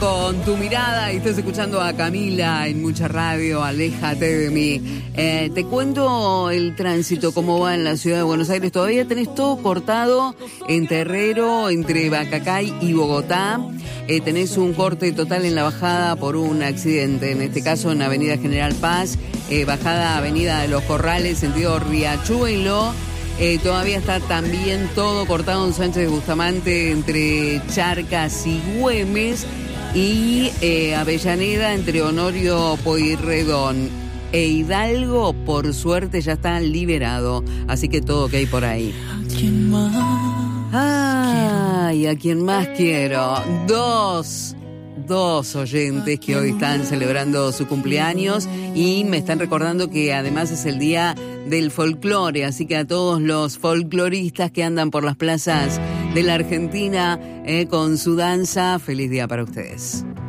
con tu mirada y estás escuchando a Camila en Mucha Radio, Aléjate de mí. Te cuento el tránsito, cómo va en la ciudad de Buenos Aires. Todavía tenés todo cortado en Terrero, entre Bacacay y Bogotá. Tenés un corte total en la bajada por un accidente, en este caso en Avenida General Paz, bajada Avenida de los Corrales, sentido Riachuelo. Todavía está también todo cortado en Sánchez de Bustamante entre Charcas y Güemes, y Avellaneda entre Honorio Pueyrredón e Hidalgo, por suerte ya está liberado, así que todo ok por ahí. Ay, a quien más quiero. Dos oyentes que hoy están celebrando su cumpleaños y me están recordando que además es el día del folclore, así que a todos los folcloristas que andan por las plazas de la Argentina con su danza, feliz día para ustedes.